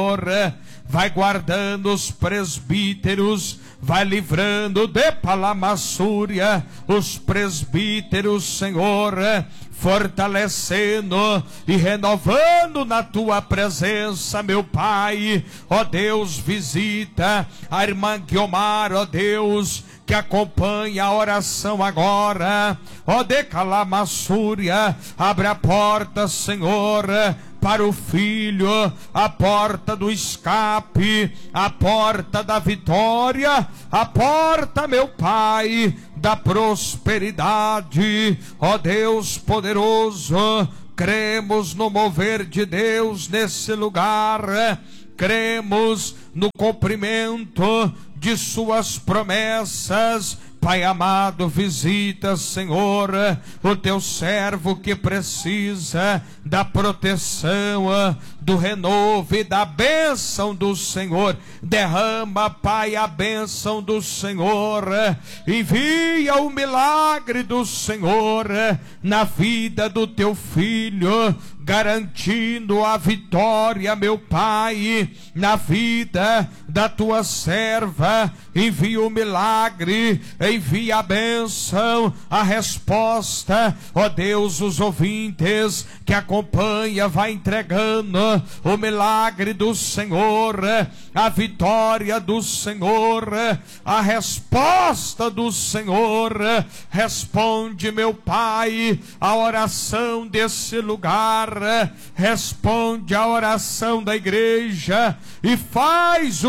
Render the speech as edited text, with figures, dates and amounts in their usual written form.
vai guardando os presbíteros, vai livrando de palamassúria os presbíteros, Senhor, fortalecendo e renovando na tua presença, meu Pai. Ó Deus, visita a irmã Guiomar, ó Deus, que acompanha a oração agora, ó de Calamassúria, abre a porta, Senhor, para o filho, a porta do escape, a porta da vitória, a porta, meu Pai, da prosperidade. Ó Deus poderoso, cremos no mover de Deus nesse lugar, cremos no cumprimento de suas promessas. Pai amado, visita, Senhor, o teu servo que precisa da proteção, do renovo e da bênção do Senhor. Derrama, Pai, a bênção do Senhor, envia o milagre do Senhor na vida do teu filho, garantindo a vitória, meu Pai, na vida da tua serva. Envia o milagre, envia a bênção, a resposta. Ó Deus, os ouvintes que acompanham, vai entregando o milagre do Senhor, a vitória do Senhor, a resposta do Senhor. Responde, meu Pai, a oração desse lugar, responde a oração da igreja e faz o